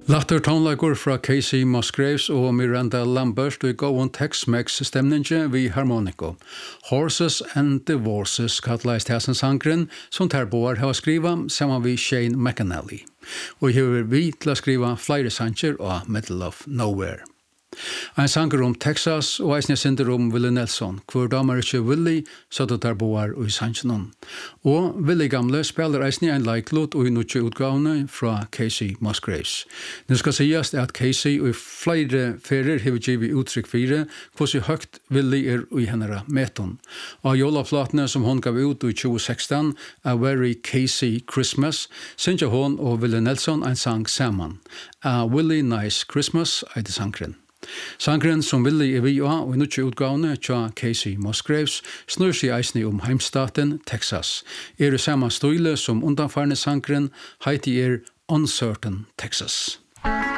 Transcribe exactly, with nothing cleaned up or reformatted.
Latter tonlager fra Casey Musgraves og Miranda Lambert og gå on Tex-Mex stemninge vi harmoniko. Horses and Divorces kallast hæsen sangren som terboar hava skriva saman vi Shane McAnally. Og hever vi til å skriva flere sanger og Middle of Nowhere. Ein sanger om Texas og eisne synder om Willie Nelson, hvor damer ikkje Willie, så det der boar og i sangenon. Og Willie gamle spiller eisne ein leiklåt og i nutje utgavene fra Casey Musgraves. Det skal sies at Casey og i flere ferier hever givet uttrykk fire, hvordan høgt Willie er i hennara meton. Og jolaplatene som hon gav ut i tjue sekstan, A Very Casey Christmas, synger hon og Willie Nelson ein sang saman. A Willie Nice Christmas, eide sangren. Sangren som Willie er vi og i nutje utgavene tja Casey Musgraves snur seg eisne om heimstaten Texas. Er det samme støyle som undanfarne sangren heiti er Uncertain Texas.